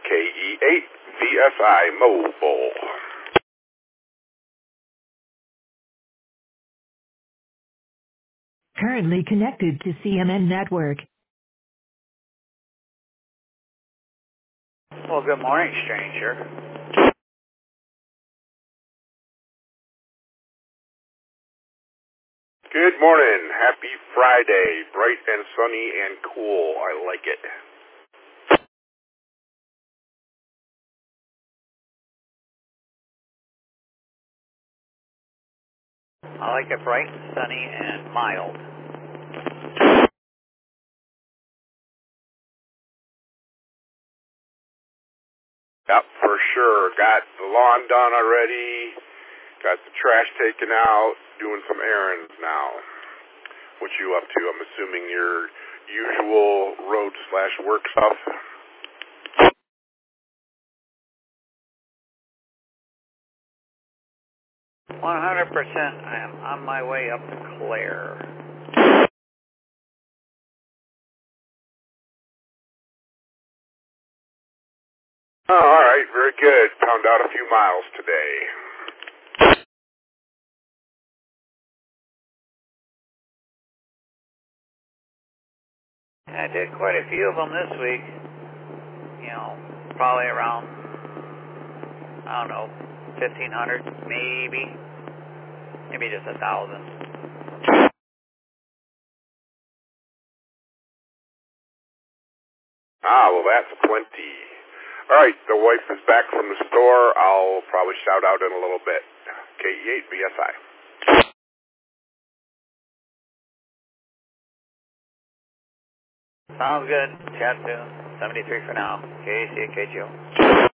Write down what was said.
KE8 VSI Mobile. Currently connected to CMN Network. Well, good morning, stranger. Good morning. Happy Friday. Bright and sunny and cool. I like it. I like it bright, sunny, and mild. Yep, for sure. Got the lawn done already. Got the trash taken out. Doing some errands now. What you up to? I'm assuming your usual road/work stuff. 100%. I am on my way up to Clare. Oh, all right. Very good. Pound out a few miles today. I did quite a few of them this week. You know, probably around, I don't know, 1,500, maybe just 1,000. Ah, well, that's plenty. All right, the wife is back from the store. I'll probably shout out in a little bit. KE8 VSI. Sounds good. Chat soon. 73 for now. KC, KGO.